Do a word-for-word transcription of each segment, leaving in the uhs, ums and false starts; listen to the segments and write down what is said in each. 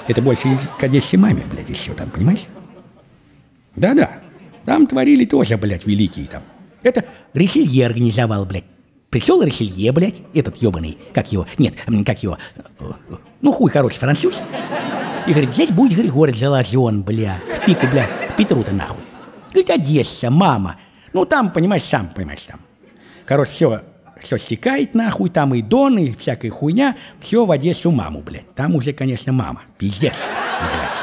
Это больше к Одессе маме, блядь, еще там, понимаешь? Да-да. Там творили тоже, блядь, великие там. Это Ришелье организовал, блядь. Пришел Ришелье, блядь, этот ебаный, как его, нет, как его, ну хуй хороший француз. И говорит, здесь будет Григорий Залазен, бля, в пику, бля, Петру-то нахуй. Говорит, Одесса, мама. Ну там, понимаешь, сам понимаешь, там. Короче, все, все стекает нахуй, там и Дон, и всякая хуйня, все в Одессу маму, блядь. Там уже, конечно, мама, пиздец называется.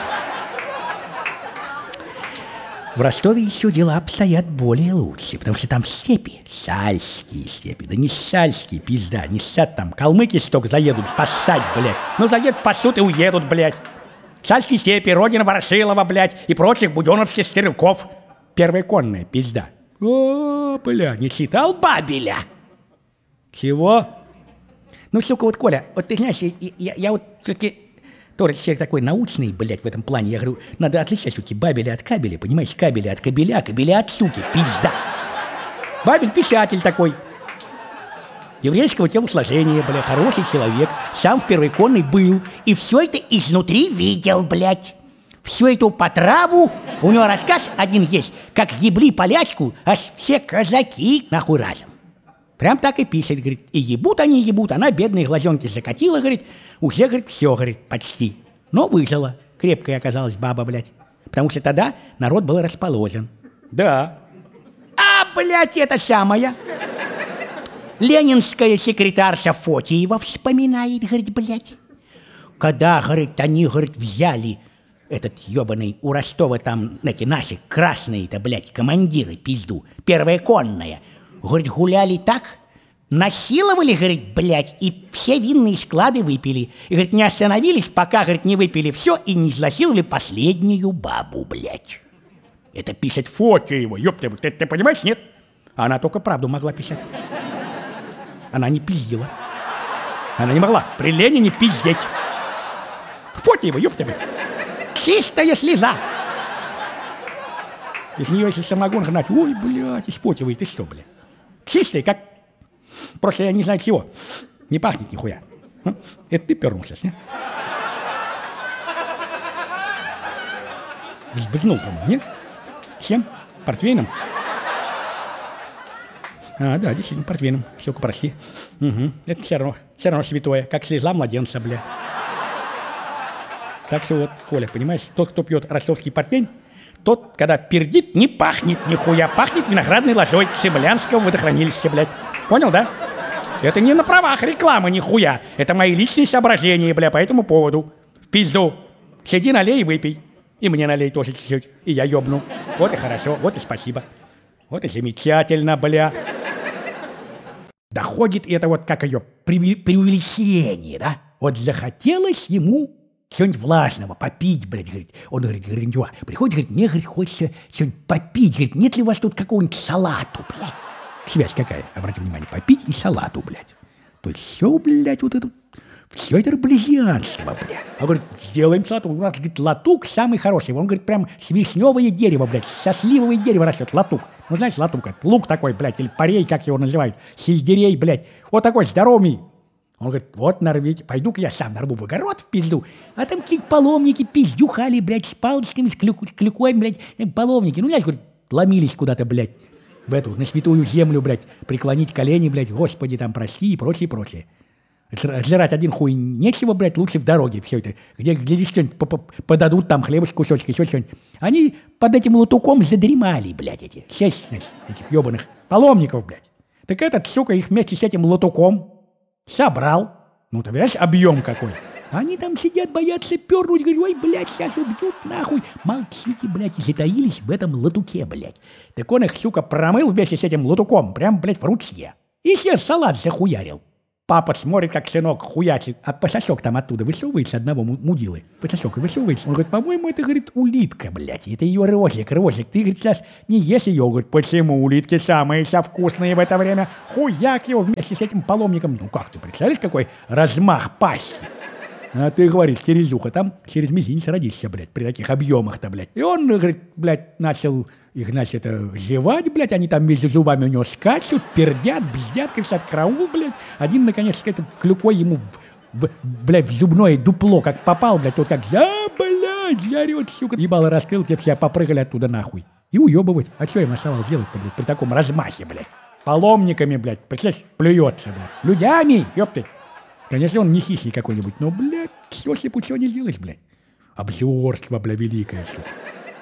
В Ростове еще дела обстоят более лучше, потому что там степи, сальские степи, да не сальские, пизда, не сад там, калмыки столько заедут спасать, блядь. Ну заедут, спасут и уедут, блядь. Сальские степи, родина Ворошилова, блядь, и прочих буденовских стрелков. Первая конная, пизда. О, бля, не читал Бабеля? Чего? Ну, сука, вот, Коля, вот ты знаешь, я, я, я вот все-таки тоже человек такой научный, блядь, в этом плане. Я говорю, надо отличать все-таки Бабеля от Кабеля, понимаешь? Кабеля от Кабеля, Кабеля от суки, пизда. Бабель писатель такой. Еврейского телосложения, бля, хороший человек, сам в первой конной был, и все это изнутри видел, блядь. Всю эту потраву, у него рассказ один есть, как ебли полячку, аж все казаки нахуй разом. Прям так и пишет, говорит, и ебут они, ебут, она бедные глазенки закатила, говорит, уже, говорит, все, говорит, почти. Но выжила, крепкая оказалась баба, блядь, потому что тогда народ был расположен. Да. А, блядь, это самая... Ленинская секретарша Фотиева вспоминает, говорит, блядь, когда, говорит, они, говорит, взяли этот ебаный у Ростова там, эти наши красные-то, блядь, командиры, пизду, первая конная, говорит, гуляли так, насиловали, говорит, блядь, и все винные склады выпили. И, говорит, не остановились, пока, говорит, не выпили все и не изнасиловали последнюю бабу, блядь. Это пишет Фотиева, ёпта, ты, ты понимаешь, нет? Она только правду могла писать. Она не пиздила. Она не могла при Ленине пиздеть. Фотиева, ёб тебя. Чистая слеза. Из нее, если самогон гнать, ой, блядь, из Фотиевой, ты что, блядь? Чистая, как... Просто я не знаю чего. Не пахнет нихуя. Это ты пернул сейчас, не? Взбызнул, по-моему, нет? Чем? Портвейном? А, да, действительно, портвейном. Сука, прости. Угу. Это все равно, все равно святое, как слеза младенца, бля. Так что вот, Коля, понимаешь, тот, кто пьет ростовский портвейн, тот, когда пердит, не пахнет нихуя, пахнет виноградной лозой Цимлянского водохранилища, блядь. Понял, да? Это не на правах рекламы нихуя. Это мои личные соображения, бля, по этому поводу. В пизду. Сиди, налей и выпей. И мне налей тоже чуть-чуть. И я ёбну. Вот и хорошо, вот и спасибо. Вот и замечательно, бля. Доходит это вот как ее преувеличение, да? Вот захотелось ему чего-нибудь влажного попить, блядь, говорит. Он говорит, говорит, приходит, говорит, мне, говорит, хочется что-нибудь попить. Говорит, нет ли у вас тут какого-нибудь салату, блядь? Связь какая? Обратите внимание, попить и салату, блядь. То есть все, блядь, вот это, все это рублезианство, блядь. Он говорит, сделаем салату. У нас, говорит, латук самый хороший. Он говорит, прям с вишневое дерево, блядь, со сливовое дерево растет латук. Ну, знаешь, латук, это лук такой, блядь, или парей, как его называют, сельдерей, блядь. Вот такой здоровый. Он говорит, вот нарвите, пойду-ка я сам нарву в огород в пизду. А там какие-то паломники пиздюхали, блядь, с палочками, с клюк, клюкой, блядь, паломники. Ну, блядь, говорит, ломились куда-то, блядь, в эту, на святую землю, блядь, преклонить колени, блядь, Господи, там, прости и прочее, прочее. Жрать один хуй нечего, блядь, лучше в дороге все это. Где, где что-нибудь подадут, там хлебушек, кусочек, еще что-нибудь. Они под этим лутуком задремали, блядь, эти, шесть, значит, этих ебаных паломников, блядь. Так этот, сука, их вместе с этим лутуком собрал. Ну, ты видишь, объем какой. Они там сидят, боятся пернуть, говорят, ой, блядь, сейчас убьют, нахуй. Молчите, блядь, и затаились в этом латуке, блядь. Так он их, сука, промыл вместе с этим латуком, прям, блядь, в ручье. И себе салат захуярил. Папа смотрит, как сынок хуячит, а пососок там оттуда высовывается одного мудилы. Пососок высовывается. Он говорит, по-моему, это, говорит, улитка, блядь. Это ее рожик, рожик. Ты, говорит, сейчас не ешь ее. Говорит, почему? Улитки самые вся вкусные в это время. Хуяк его вместе с этим паломником. Ну как ты представляешь, какой размах пасти? А ты, говоришь, черезуха там через мизинец родишься, блядь, при таких объемах-то, блядь. И он, говорит, блядь, начал их, значит, это, жевать, блядь, они там между зубами у него скачут, пердят, бздят, кричат, караул, блядь. Один, наконец, это, клюкой ему в, блядь, в зубное дупло как попал, блядь, тот как, а, блядь, зарет, сука. Ебало раскрыл, те все попрыгали оттуда нахуй. И уебывать. А что им оставалось делать, блядь, при таком размахе, блядь? Паломниками, блядь, представляешь, плюется, блядь. Людьми, ёпты. Конечно, он не хихий какой-нибудь, но, блядь, все слепучего не сделаешь, блядь. Обзорство, бля, великое, сука.